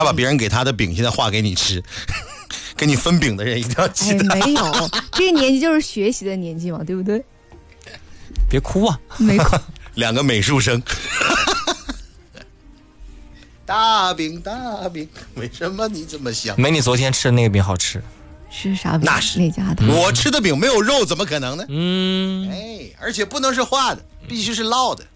把别人给他的饼现在画给你吃，给你分饼的人一定要记得。 没有，这个年纪就是学习的年纪嘛，对不对？ 别哭啊， 没哭。 两个美术生。大饼大饼，为什么你这么香？ 没你昨天吃的那个饼好吃。 是啥饼？ 那是哪家的？ 我吃的饼没有肉，怎么可能呢？ 嗯， 哎，而且不能是画的，必须是烙的。